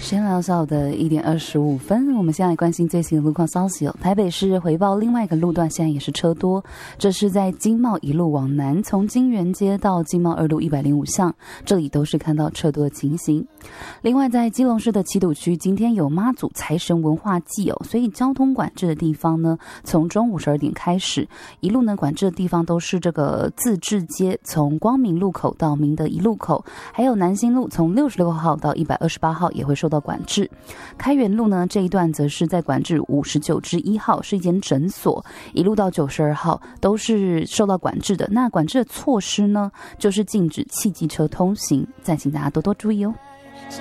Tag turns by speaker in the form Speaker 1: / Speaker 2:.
Speaker 1: 时间来到下午的1点25分，我们现在来关心最新的路况消息哦。台北市回报另外一个路段现在也是车多，这是在经贸一路往南，从金源街到经贸2路105巷，这里都是看到车多的情形。另外在基隆市的七堵区，今天有妈祖财神文化祭哦，所以交通管制的地方呢，从中午12点开始，一路呢管制的地方都是这个自治街，从光明路口到明德一路口，还有南新路从66号到128号也会受到管制。开元路呢这一段则是在管制59之1号，是一间诊所，一路到92号都是受到管制的。那管制的措施呢，就是禁止汽机车通行，再请大家多多注意哦。